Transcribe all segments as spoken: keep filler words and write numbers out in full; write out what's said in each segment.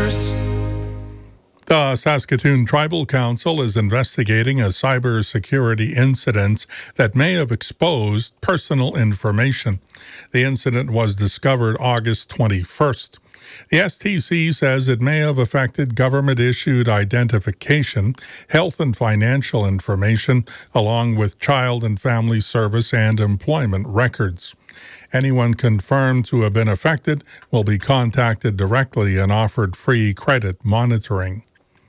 Motors. The Saskatoon Tribal Council is investigating a cybersecurity incident that may have exposed personal information. The incident was discovered August twenty-first. The S T C says it may have affected government-issued identification, health and financial information, along with child and family service and employment records. Anyone confirmed to have been affected will be contacted directly and offered free credit monitoring.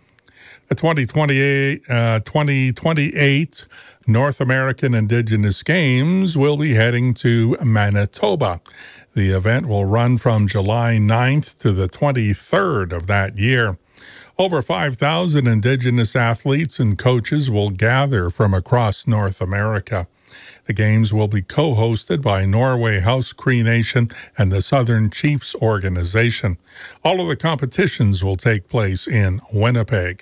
The twenty twenty-eight, uh, twenty twenty-eight North American Indigenous Games will be heading to Manitoba. The event will run from July ninth to the twenty-third of that year. Over five thousand Indigenous athletes and coaches will gather from across North America. The Games will be co-hosted by Norway House Cree Nation and the Southern Chiefs Organization. All of the competitions will take place in Winnipeg.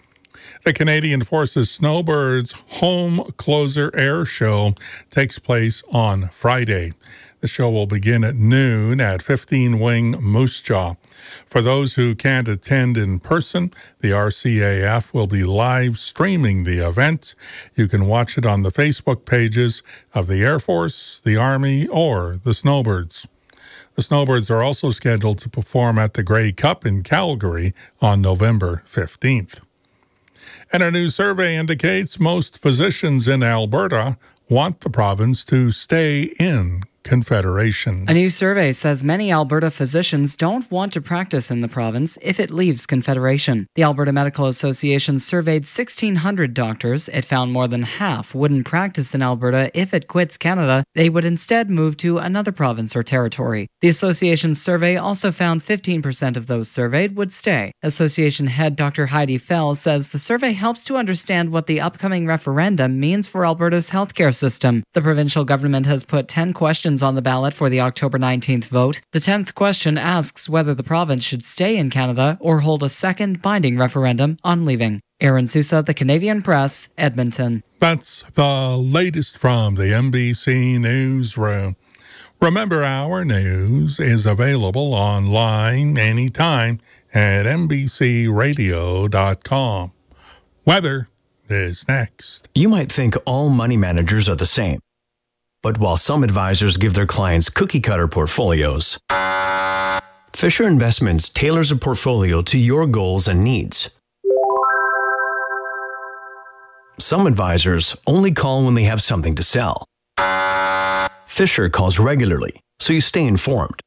The Canadian Forces Snowbirds Home Closer Air Show takes place on Friday. The show will begin at noon at fifteen Wing Moose Jaw. For those who can't attend in person, the R C A F will be live streaming the event. You can watch it on the Facebook pages of the Air Force, the Army, or the Snowbirds. The Snowbirds are also scheduled to perform at the Grey Cup in Calgary on November fifteenth. And a new survey indicates most physicians in Alberta want the province to stay in Confederation. A new survey says many Alberta physicians don't want to practice in the province if it leaves Confederation. The Alberta Medical Association surveyed sixteen hundred doctors. It found more than half wouldn't practice in Alberta if it quits Canada. They would instead move to another province or territory. The association's survey also found fifteen percent of those surveyed would stay. Association head Doctor Heidi Fell says the survey helps to understand what the upcoming referendum means for Alberta's healthcare system. The provincial government has put ten questions on the ballot for the October nineteenth vote. The tenth question asks whether the province should stay in Canada or hold a second binding referendum on leaving. Aaron Sousa, The Canadian Press, Edmonton. That's the latest from the N B C Newsroom. Remember, our news is available online anytime at N B C radio dot com. Weather is next. You might think all money managers are the same. But while some advisors give their clients cookie-cutter portfolios, Fisher Investments tailors a portfolio to your goals and needs. Some advisors only call when they have something to sell. Fisher calls regularly, so you stay informed.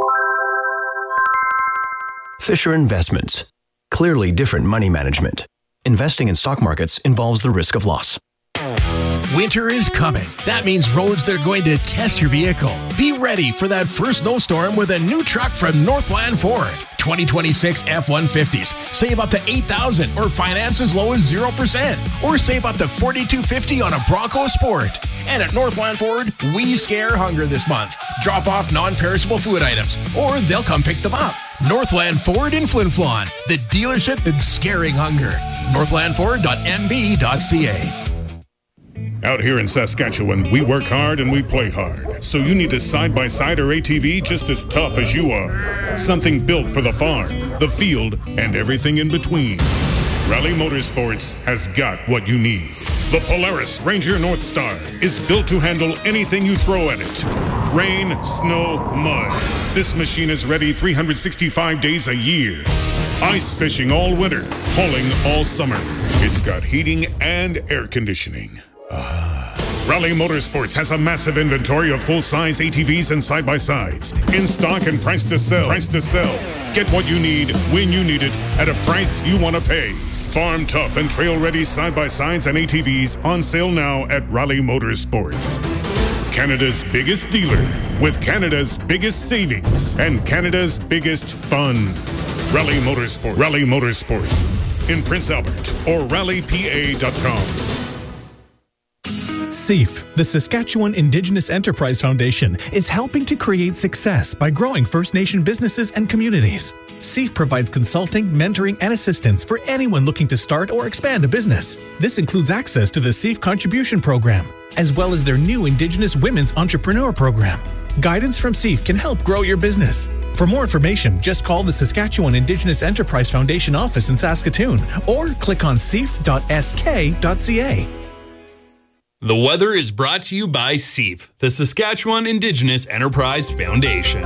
Fisher Investments. Clearly different money management. Investing in stock markets involves the risk of loss. Winter is coming. That means roads that are going to test your vehicle. Be ready for that first snowstorm with a new truck from Northland Ford. twenty twenty-six F one fifties. Save up to eight thousand dollars or finance as low as zero percent. Or save up to forty-two fifty on a Bronco Sport. And at Northland Ford, we scare hunger this month. Drop off non-perishable food items, or they'll come pick them up. Northland Ford in Flin Flon, the dealership that's scaring hunger. northland ford dot m b dot c a. Out here in Saskatchewan, we work hard and we play hard. So you need a side-by-side or A T V just as tough as you are. Something built for the farm, the field, and everything in between. Raleigh Motorsports has got what you need. The Polaris Ranger North Star is built to handle anything you throw at it. Rain, snow, mud. This machine is ready three hundred sixty-five days a year. Ice fishing all winter, hauling all summer. It's got heating and air conditioning. Ah. Raleigh Motorsports has a massive inventory of full-size A T Vs and side-by-sides. In stock and price to sell. Price to sell. Get what you need, when you need it, at a price you want to pay. Farm tough and trail-ready side-by-sides and A T Vs on sale now at Raleigh Motorsports. Canada's biggest dealer with Canada's biggest savings and Canada's biggest fun. Raleigh Motorsports. Raleigh Motorsports in Prince Albert or raleigh p a dot com. S E A F, the Saskatchewan Indigenous Enterprise Foundation, is helping to create success by growing First Nation businesses and communities. S E A F provides consulting, mentoring, and assistance for anyone looking to start or expand a business. This includes access to the S E A F Contribution Program, as well as their new Indigenous Women's Entrepreneur Program. Guidance from S E A F can help grow your business. For more information, just call the Saskatchewan Indigenous Enterprise Foundation office in Saskatoon or click on s e f dot s k dot c a. The weather is brought to you by S E F, the Saskatchewan Indigenous Enterprise Foundation.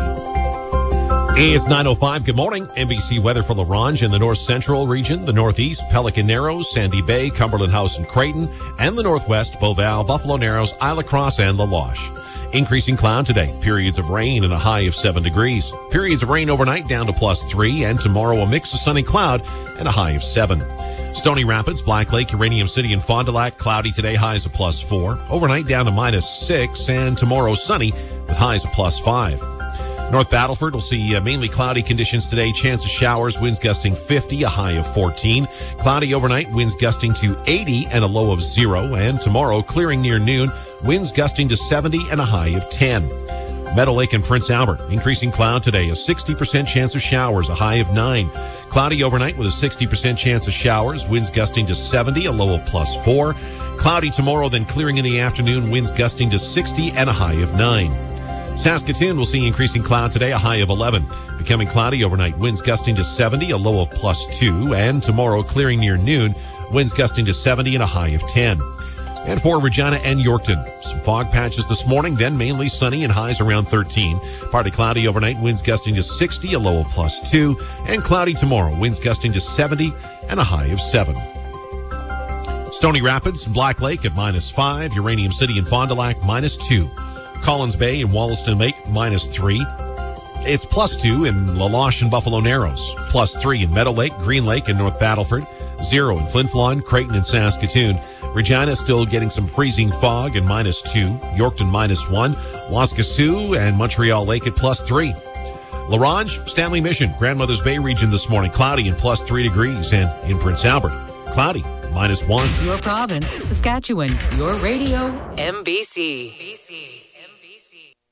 It's nine oh five. Good morning. N B C weather for La Ronge in the north central region, the northeast, Pelican Narrows, Sandy Bay, Cumberland House and Creighton, and the northwest, Beauval, Buffalo Narrows, Isla Crosse, and La Loche. Increasing cloud today, periods of rain and a high of seven degrees. Periods of rain overnight down to plus three, and tomorrow a mix of sunny cloud and a high of seven. Stony Rapids, Black Lake, Uranium City, and Fond du Lac, cloudy today, highs of plus four. Overnight down to minus six, and tomorrow sunny with highs of plus five. North Battleford will see uh, mainly cloudy conditions today. Chance of showers, winds gusting fifty, a high of fourteen. Cloudy overnight, winds gusting to eighty and a low of zero. And tomorrow, clearing near noon, winds gusting to seventy and a high of ten. Meadow Lake and Prince Albert, increasing cloud today, a sixty percent chance of showers, a high of nine. Cloudy overnight with a sixty percent chance of showers, winds gusting to seventy, a low of plus four. Cloudy tomorrow, then clearing in the afternoon, winds gusting to sixty and a high of nine. Saskatoon will see increasing cloud today, a high of eleven. Becoming cloudy overnight, winds gusting to seventy, a low of plus two. And tomorrow, clearing near noon, winds gusting to seventy and a high of ten. And for Regina and Yorkton, some fog patches this morning, then mainly sunny and highs around thirteen. Partly cloudy overnight, winds gusting to sixty, a low of plus two. And cloudy tomorrow, winds gusting to seventy and a high of seven. Stony Rapids and Black Lake at minus five. Uranium City and Fond du Lac, minus two. Collins Bay and Wollaston Lake, minus three. It's plus two in La Loche and Buffalo Narrows. Plus three in Meadow Lake, Green Lake, and North Battleford. Zero in Flin Flon, Creighton, and Saskatoon. Regina still getting some freezing fog and minus two. Yorkton, minus one. Waskesiu and Montreal Lake at plus three. La Ronge, Stanley Mission, Grandmother's Bay region this morning, cloudy and plus three degrees. And in Prince Albert, cloudy, minus one. Your province, Saskatchewan. Your radio, M B C.